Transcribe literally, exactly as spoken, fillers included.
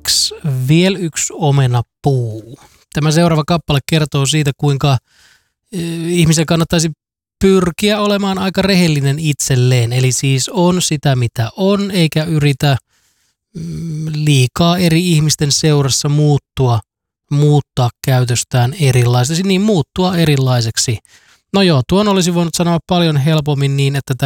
kaksi, vielä yksi omenapuu. Tämä seuraava kappale kertoo siitä, kuinka ihmisen kannattaisi pyrkiä olemaan aika rehellinen itselleen. Eli siis on sitä, mitä on, eikä yritä liikaa eri ihmisten seurassa muuttua, muuttaa käytöstään erilaiseksi, niin muuttua erilaiseksi. No joo, tuon olisi voinut sanoa paljon helpommin niin, että